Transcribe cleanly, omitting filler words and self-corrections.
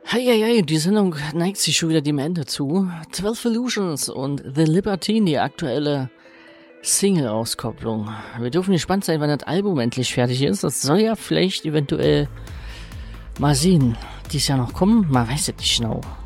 Heieiei, die Sendung neigt sich schon wieder dem Ende zu. 12 Illusions und The Libertine, die aktuelle Single-Auskopplung. Wir dürfen gespannt sein, wann das Album endlich fertig ist. Das soll ja vielleicht eventuell mal sehen. Dies Jahr noch kommen, man weiß es nicht genau.